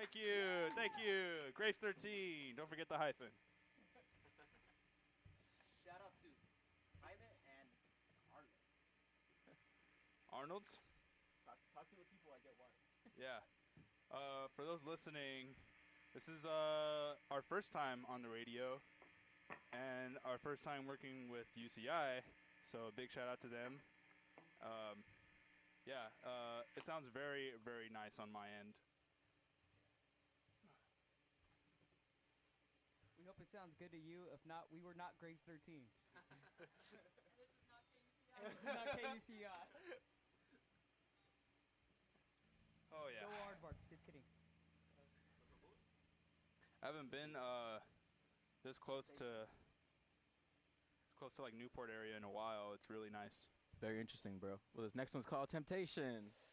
Thank you. Thank you. Graves 13. Don't forget the hyphen. Shout out to Jaime and Arlen. Arnold's? Talk to the people, I get water. Yeah. For those listening, this is our first time on the radio and our first time working with UCI. So a big shout out to them. It sounds very, very nice on my end. We hope it sounds good to you. If not, we were not Graves 13. And this is not KUCI. And this is not KUCI. Oh, yeah. Go Aardvarks. Just kidding. I haven't been this close to like Newport area in a while. It's really nice. Very interesting, bro. Well, this next one's called Temptation.